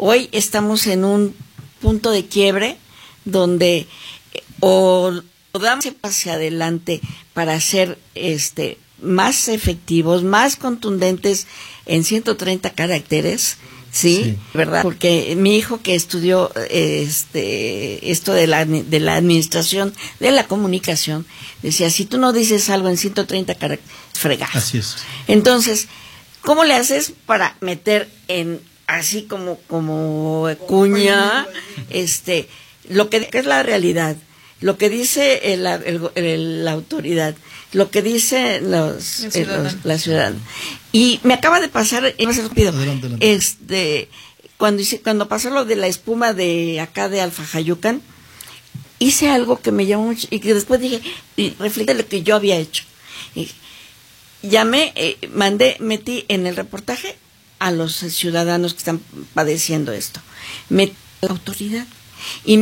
hoy estamos en un punto de quiebre donde o damos hacia adelante para ser más efectivos, más contundentes en 130 caracteres, ¿sí? ¿Verdad? Porque mi hijo que estudió esto de la administración de la comunicación decía, si tú no dices algo en 130 caracteres, fregas. Así es. Entonces, ¿cómo le haces para meter en así como cuña lo que es la realidad, lo que dice la autoridad, lo que dice la ciudadana? Y me acaba de pasar, adelante. Cuando pasó lo de la espuma de acá de Alfajayucan, hice algo que me llamó mucho y que después dije, y refleje lo que yo había hecho. Llamé, metí en el reportaje a los ciudadanos que están padeciendo esto, metí a la autoridad y